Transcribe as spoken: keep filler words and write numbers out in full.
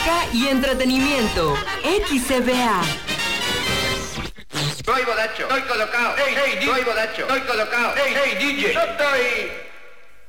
música y entretenimiento. X C B A. Soy bodacho, estoy colocado. Hey, hey, soy bodacho, estoy colocado. Hey, hey, D J, yo estoy...